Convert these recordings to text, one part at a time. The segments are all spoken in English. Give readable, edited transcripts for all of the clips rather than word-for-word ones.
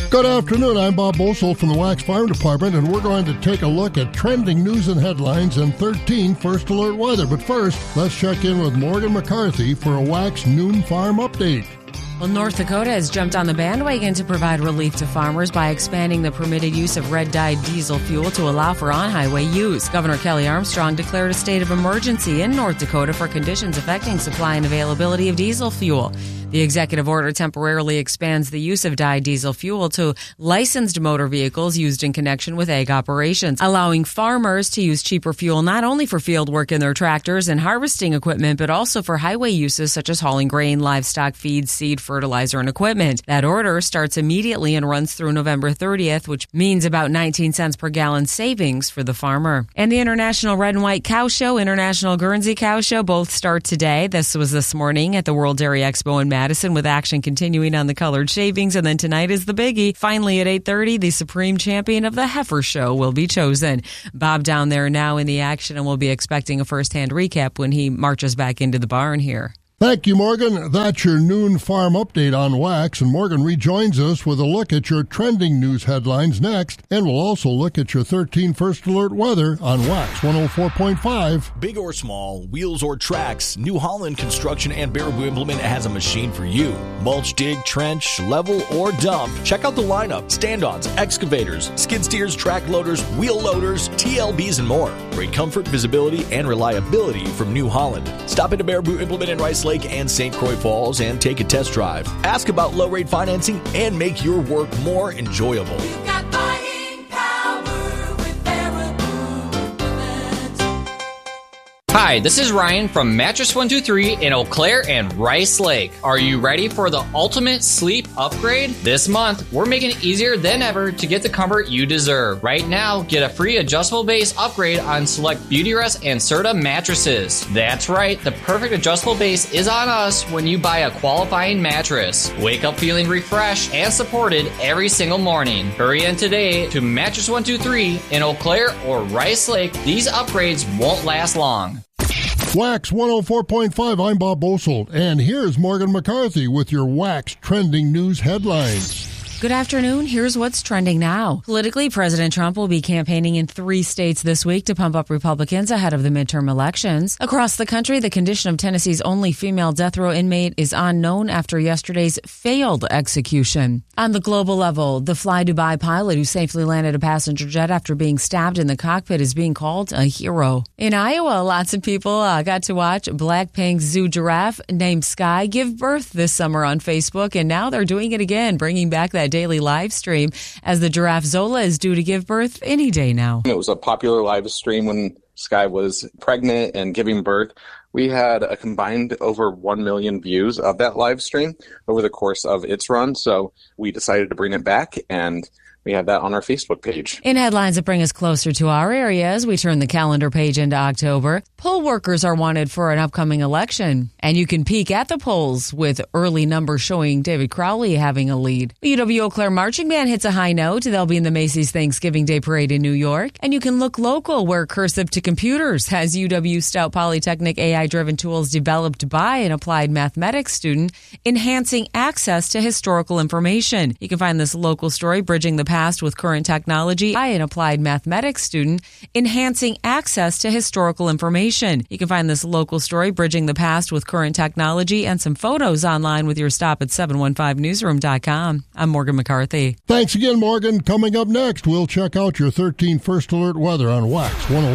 Good afternoon, I'm Bob Bosold from the Wax Farm Department, and we're going to take a look at trending news and headlines and 13 First Alert weather. But first, let's check in with Morgan McCarthy for a Wax Noon Farm update. Well, North Dakota has jumped on the bandwagon to provide relief to farmers by expanding the permitted use of red-dyed diesel fuel to allow for on-highway use. Governor Kelly Armstrong declared a state of emergency in North Dakota for conditions affecting supply and availability of diesel fuel. The executive order temporarily expands the use of dyed diesel fuel to licensed motor vehicles used in connection with ag operations, allowing farmers to use cheaper fuel not only for field work in their tractors and harvesting equipment, but also for highway uses such as hauling grain, livestock, feed, seed, fertilizer, and equipment. That order starts immediately and runs through November 30th, which means about 19 cents per gallon savings for the farmer. And the International Red and White Cow Show, International Guernsey Cow Show, both start today. This was this morning at the World Dairy Expo in Madison, with action continuing on the colored shavings. And then tonight is the biggie. Finally at 8:30, the supreme champion of the heifer show will be chosen. Bob down there now in the action, and we'll be expecting a first-hand recap when he marches back into the barn here. Thank you, Morgan. That's your noon farm update on Wax, and Morgan rejoins us with a look at your trending news headlines next, and we'll also look at your 13 First Alert weather on Wax 104.5. Big or small, wheels or tracks, New Holland Construction and Baraboo Implement has a machine for you. Mulch, dig, trench, level, or dump. Check out the lineup: stand-ons, excavators, skid steers, track loaders, wheel loaders, TLBs, and more. Great comfort, visibility, and reliability from New Holland. Stop into Baraboo Implement in Rice Lake and St. Croix Falls and take a test drive. Ask about low-rate financing and make your work more enjoyable. You've got buying power with Baraboo. Hi, this is Ryan from Mattress 123 in Eau Claire and Rice Lake. Are you ready for the ultimate sleep upgrade? This month, we're making it easier than ever to get the comfort you deserve. Right now, get a free adjustable base upgrade on select Beautyrest and Serta mattresses. That's right, the perfect adjustable base is on us when you buy a qualifying mattress. Wake up feeling refreshed and supported every single morning. Hurry in today to Mattress 123 in Eau Claire or Rice Lake. These upgrades won't last long. Wax 104.5, I'm Bob Bosold, and here's Morgan McCarthy with your Wax trending news headlines. Good afternoon. Here's what's trending now. Politically, President Trump will be campaigning in 3 states this week to pump up Republicans ahead of the midterm elections. Across the country, the condition of Tennessee's only female death row inmate is unknown after yesterday's failed execution. On the global level, the Fly Dubai pilot who safely landed a passenger jet after being stabbed in the cockpit is being called a hero. In Iowa, lots of people got to watch Blackpink's zoo giraffe named Sky give birth this summer on Facebook, and now they're doing it again, bringing back that daily live stream as the giraffe Zola is due to give birth any day now. It was a popular live stream when Sky was pregnant and giving birth. We had a combined over 1 million views of that live stream over the course of its run, so we decided to bring it back, and we have that on our Facebook page. In headlines that bring us closer to our areas, we turn the calendar page into October. Poll workers are wanted for an upcoming election, and you can peek at the polls with early numbers showing David Crowley having a lead. The UW Eau Claire Marching Band hits a high note. They'll be in the Macy's Thanksgiving Day Parade in New York. And you can look local, where Cursive to Computers has UW Stout Polytechnic AI-driven tools developed by an applied mathematics student, enhancing access to historical information. You can find this local story, Bridging the Past with Current Technology, by an applied mathematics student, enhancing access to historical information. You can find this local story, Bridging the Past with Current Technology, and some photos online with your stop at 715newsroom.com. I'm Morgan McCarthy. Thanks again, Morgan. Coming up next, we'll check out your 13 First Alert weather on Wax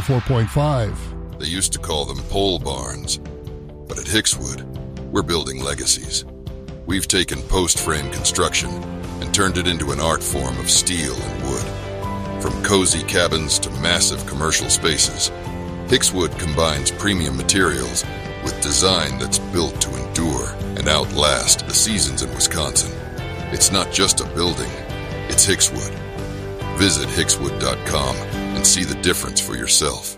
104.5. They used to call them pole barns, but at Hickswood, we're building legacies. We've taken post-frame construction and turned it into an art form of steel and wood. From cozy cabins to massive commercial spaces, Hickswood combines premium materials with design that's built to endure and outlast the seasons in Wisconsin. It's not just a building, it's Hickswood. Visit hickswood.com and see the difference for yourself.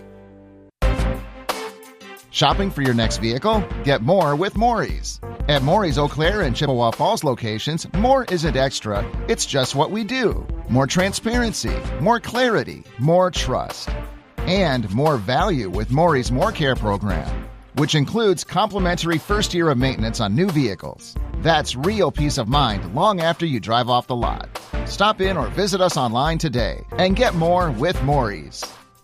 Shopping for your next vehicle? Get more with Maury's. At Maury's Eau Claire and Chippewa Falls locations, more isn't extra, it's just what we do. More transparency, more clarity, more trust. And more value with Maury's More Care program, which includes complimentary first year of maintenance on new vehicles. That's real peace of mind long after you drive off the lot. Stop in or visit us online today and get more with Maury's.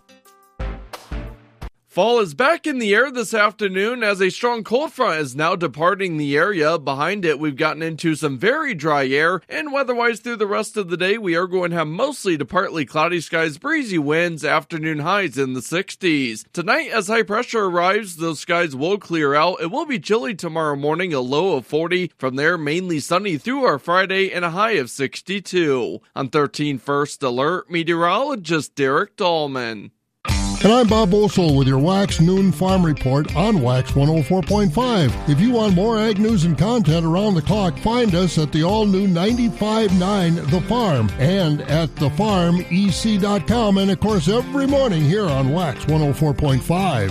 Fall is back in the air this afternoon as a strong cold front is now departing the area. Behind it, we've gotten into some very dry air, and weather-wise through the rest of the day, we are going to have mostly to partly cloudy skies, breezy winds, afternoon highs in the 60s. Tonight, as high pressure arrives, those skies will clear out. It will be chilly tomorrow morning, a low of 40. From there, mainly sunny through our Friday and a high of 62. On 13 First Alert, meteorologist Derek Dahlman. And I'm Bob Bosold with your Wax Noon Farm Report on Wax 104.5. If you want more ag news and content around the clock, find us at the all-new 95.9 The Farm and at thefarmec.com, and of course every morning here on Wax 104.5.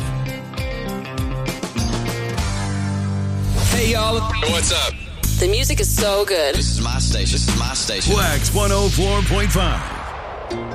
Hey y'all, what's up? The music is so good. This is my station. Wax 104.5.